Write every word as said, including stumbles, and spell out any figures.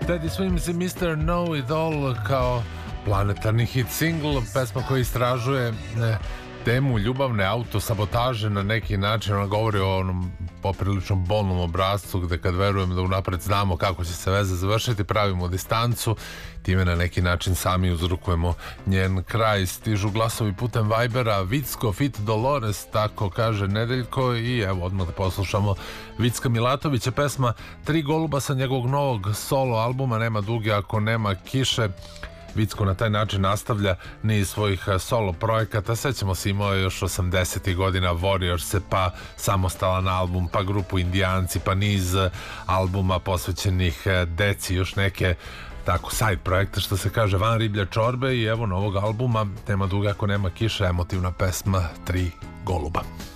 Teddy Swims i mister Know It All kao planetarni hit single, pesma koja istražuje ne, temu ljubavne autosabotaže na neki način. Ona govori o onom popriličnom bolnom obrazcu gde kad verujem da unapred znamo kako će se veza završiti, pravimo distancu, time na neki način sami uzrokujemo njen kraj. Stižu glasovi putem Vibera, Vicko fit Dolores, tako kaže Nedeljko, i evo odmah da poslušamo Vicka Milatovića, pesma Tri goluba sa njegovog novog solo albuma Nema duge ako nema kiše. Vicko na taj način nastavlja niz svojih solo projekata. Sećamo se, imao je još osamdesetih godina Warriors, pa samostalan album, pa grupu Indijanci, pa niz albuma posvećenih deci, još neke tako side projekta, što se kaže, van riblje čorbe. I evo novog albuma Nema duge ako nema kiše, emotivna pesma Tri goluba.